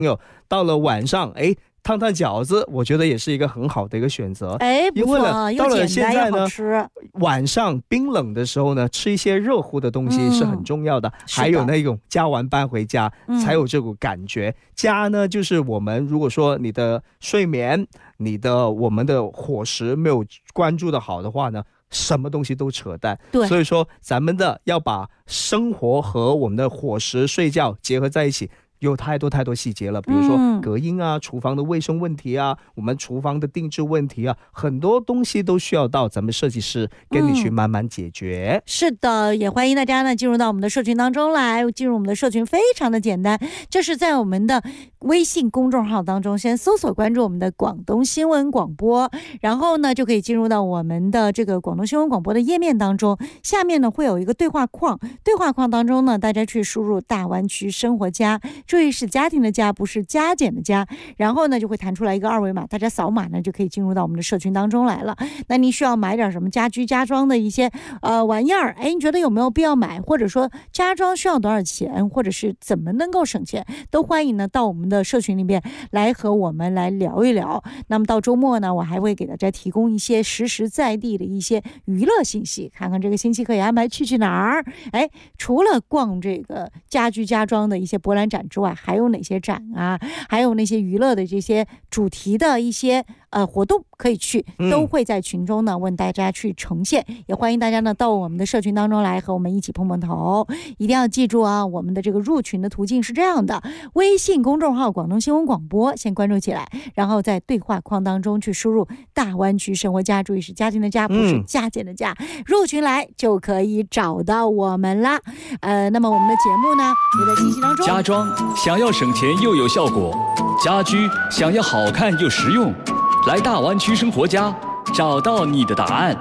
到了晚上，烫烫饺子，我觉得也是一个很好的一个选择。 不错， 到了现在呢，晚上冰冷的时候呢，吃一些热乎的东西是很重要的。还有那种加完班回家才有这种感觉。家呢，就是我们如果说你的睡眠、我们的伙食没有关注的好的话呢，什么东西都扯淡。 对， 所以说咱们要把生活和我们的伙食、睡觉结合在一起。有太多细节了，比如说隔音啊、厨房的卫生问题啊、我们厨房的定制问题啊，很多东西都需要到咱们设计师跟你去慢慢解决。 是的，也欢迎大家呢进入到我们的社群当中来。进入我们的社群非常的简单，就是在我们的微信公众号当中先搜索关注我们的广东新闻广播，然后呢就可以进入到我们的这个广东新闻广播的页面当中。下面呢会有一个对话框，对话框当中呢大家去输入大湾区生活家，注意是家庭的家，不是加减的加，然后呢就会弹出来一个二维码，大家扫码呢就可以进入到我们的社群当中来了。那你需要买点什么家居家装的一些玩意儿，你觉得有没有必要买，或者说家装需要多少钱，或者是怎么能够省钱，都欢迎呢到我们的社群里面来和我们来聊一聊。那么到周末呢，我还会给大家提供一些实实在地的一些娱乐信息，看看这个星期可以安排去哪儿。除了逛这个家居家装的一些博览展之外，还有哪些展啊，还有那些娱乐的这些主题的一些活动可以去，都会在群中呢问大家去呈现。也欢迎大家呢到我们的社群当中来和我们一起碰碰头。一定要记住啊，我们的这个入群的途径是这样的：微信公众号广东新闻广播先关注起来，然后在对话框当中去输入大湾区生活家，注意是家庭的家，不是加减的加，入群来就可以找到我们啦。那么我们的节目呢也在进行当中。 家装想要省钱又有效果，家居想要好看又实用，来大湾区生活家，找到你的答案。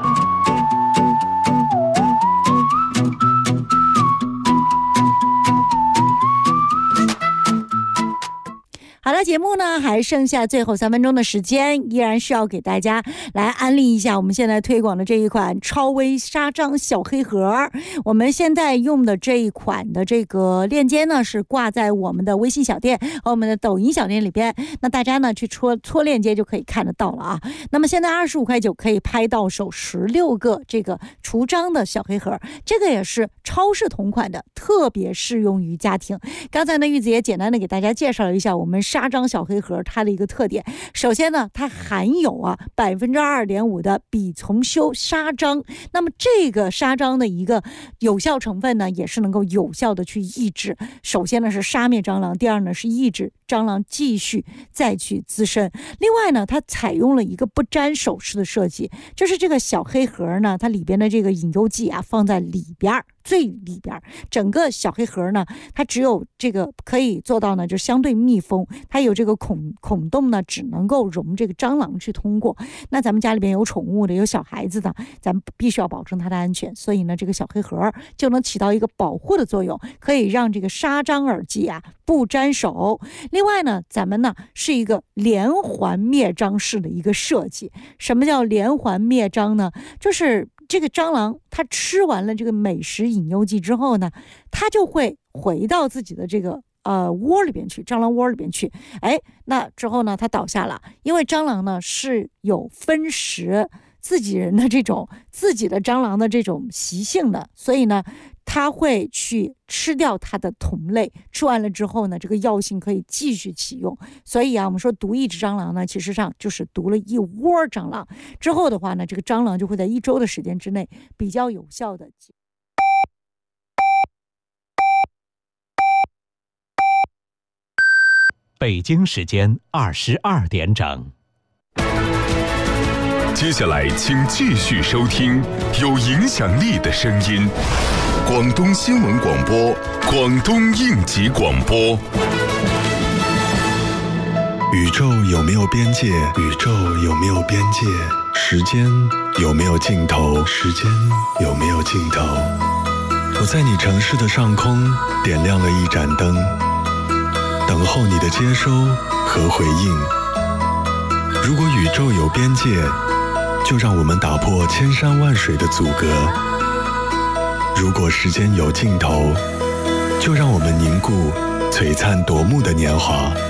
好了，节目呢还剩下最后3分钟的时间，依然是要给大家来安利一下我们现在推广的这一款超微纱张小黑盒。我们现在用的这一款的这个链接呢是挂在我们的微信小店和我们的抖音小店里边，那大家呢去戳链接就可以看得到了啊。那么现在25.9块可以拍到手16个这个厨张的小黑盒，这个也是超市同款的，特别适用于家庭。刚才呢玉子也简单的给大家介绍了一下我们纱张小黑盒它的一个特点。首先呢，它含有2.5%的吡从修纱张，那么这个纱张的一个有效成分呢，也是能够有效的去抑制。首先呢是杀灭蟑螂，第二呢是抑制蟑螂继续再去滋生。另外呢，它采用了一个不沾手式的设计，就是这个小黑盒呢，它里边的这个引诱剂啊放在里边，最里边，整个小黑盒呢，它只有这个可以做到呢，就相对密封，它有这个孔洞呢，只能够容这个蟑螂去通过。那咱们家里边有宠物的，有小孩子的，咱们必须要保证它的安全，所以呢，这个小黑盒就能起到一个保护的作用，可以让这个纱张耳机啊不沾手。另外呢，咱们呢是一个连环灭蟑式的一个设计。什么叫连环灭蟑呢？就是这个蟑螂它吃完了这个美食引诱剂之后呢，它就会回到自己的这个窝里边去，蟑螂窝里边去。那之后呢，它倒下了，因为蟑螂呢是有分食自己人的这种自己的蟑螂的这种习性的，所以呢它会去吃掉它的同类，吃完了之后呢，这个药性可以继续启用。所以啊，我们说毒一只蟑螂呢，其实上就是毒了一窝蟑螂。之后的话呢，这个蟑螂就会在1周的时间之内比较有效的。 北京时间22点整。 接下来请继续收听有影响力的声音，广东新闻广播，广东应急广播。 宇宙有没有边界？宇宙有没有边界？时间有没有尽头？时间有没有尽头？我在你城市的上空点亮了一盏灯，等候你的接收和回应。如果宇宙有边界，就让我们打破千山万水的阻隔；如果时间有尽头，就让我们凝固璀璨夺目的年华。